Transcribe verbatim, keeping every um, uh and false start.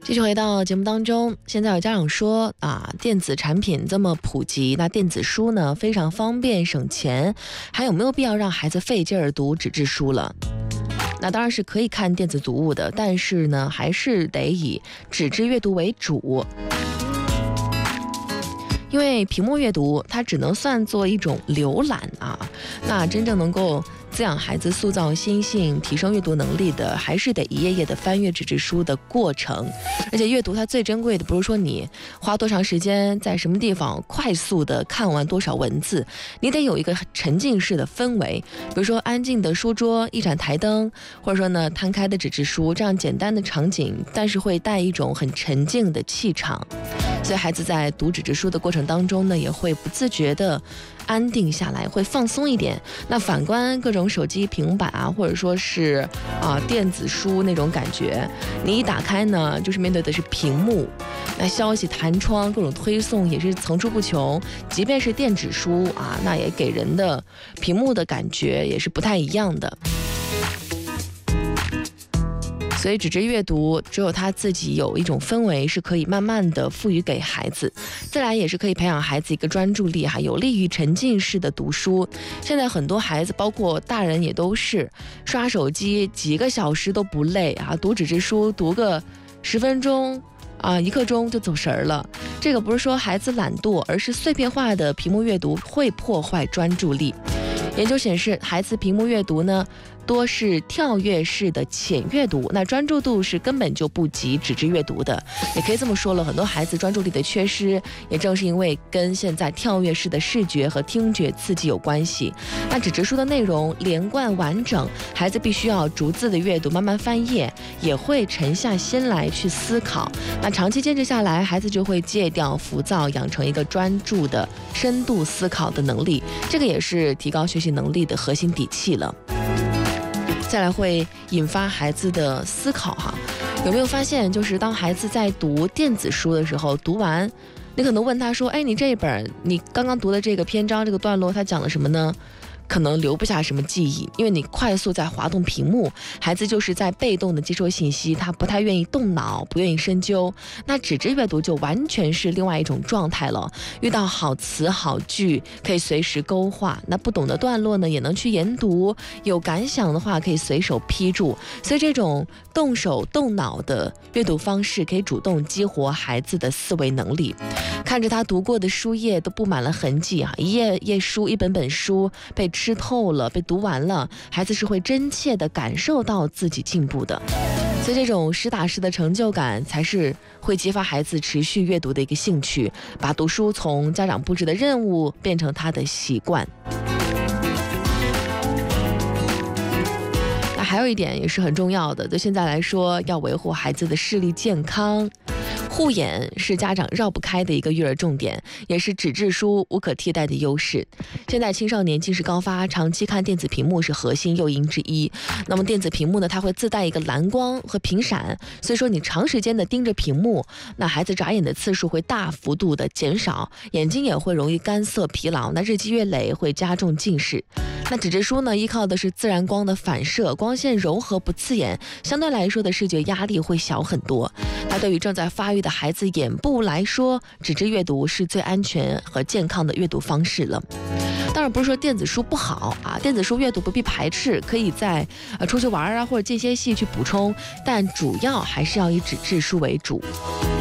继续回到节目当中，现在有家长说啊，电子产品这么普及，那电子书呢非常方便省钱，还有没有必要让孩子费劲儿读纸质书了？那当然是可以看电子读物的，但是呢，还是得以纸质阅读为主。因为屏幕阅读它只能算作一种浏览啊，那真正能够滋养孩子、塑造心性、提升阅读能力的，还是得一页页的翻阅纸质书的过程。而且阅读它最珍贵的，不是说你花多长时间在什么地方快速的看完多少文字，你得有一个沉浸式的氛围，比如说安静的书桌、一盏台灯，或者说呢摊开的纸质书，这样简单的场景，但是会带一种很沉静的气场。所以孩子在读纸质书的过程当中呢，也会不自觉的安定下来，会放松一点。那反观各种手机、平板啊，或者说是啊、呃、电子书那种感觉，你一打开呢，就是面对的是屏幕，那消息弹窗、各种推送也是层出不穷。即便是电子书啊，那也给人的屏幕的感觉也是不太一样的。所以纸质阅读只有他自己有一种氛围，是可以慢慢的赋予给孩子，再来也是可以培养孩子一个专注力哈，有利于沉浸式的读书。现在很多孩子包括大人也都是刷手机几个小时都不累啊，读纸质书读个十分钟啊，一刻钟就走神儿了。这个不是说孩子懒惰，而是碎片化的屏幕阅读会破坏专注力。研究显示，孩子屏幕阅读呢，多是跳跃式的浅阅读，那专注度是根本就不及纸质阅读的。也可以这么说了，很多孩子专注力的缺失，也正是因为跟现在跳跃式的视觉和听觉刺激有关系。那纸质书的内容连贯完整，孩子必须要逐字的阅读，慢慢翻页，也会沉下心来去思考。那长期坚持下来，孩子就会戒掉浮躁，养成一个专注的深度思考的能力，这个也是提高学习能力的核心底气了。再来会引发孩子的思考哈，有没有发现，就是当孩子在读电子书的时候，读完，你可能问他说：“哎，你这一本你刚刚读的这个篇章这个段落，它讲了什么呢？”可能留不下什么记忆，因为你快速在滑动屏幕，孩子就是在被动的接收信息，他不太愿意动脑，不愿意深究。那纸质阅读就完全是另外一种状态了，遇到好词好句可以随时勾画，那不懂的段落呢也能去研读，有感想的话可以随手批注。所以这种动手动脑的阅读方式可以主动激活孩子的思维能力。看着他读过的书页都布满了痕迹啊，一页页书一本本书被吃透了，被读完了，孩子是会真切地感受到自己进步的。所以这种实打实的成就感才是会激发孩子持续阅读的一个兴趣，把读书从家长布置的任务变成他的习惯。那还有一点也是很重要的，对现在来说，要维护孩子的视力健康。护眼是家长绕不开的一个育儿重点，也是纸质书无可替代的优势。现在青少年近视高发，长期看电子屏幕是核心诱因之一。那么电子屏幕呢，它会自带一个蓝光和频闪，所以说你长时间的盯着屏幕，那孩子眨眼的次数会大幅度的减少，眼睛也会容易干涩疲劳，那日积月累会加重近视。那纸质书呢，依靠的是自然光的反射，光线柔和不刺眼，相对来说的视觉压力会小很多。那对于正在发育的孩子眼部来说，纸质阅读是最安全和健康的阅读方式了。当然不是说电子书不好啊，电子书阅读不必排斥，可以在呃出去玩啊或者间歇性去补充，但主要还是要以纸质书为主。